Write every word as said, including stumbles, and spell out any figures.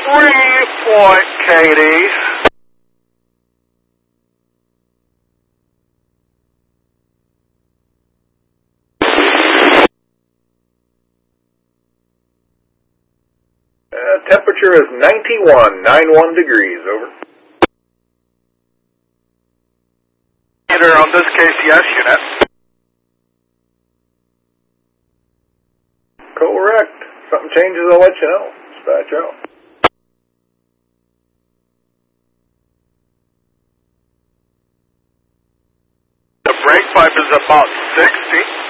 three point Katie. Uh, temperature is ninety-one, ninety-one degrees, over. On this case, yes, unit. Correct. Something changes, I'll let you know. Dispatch out. The brake pipe is about sixty.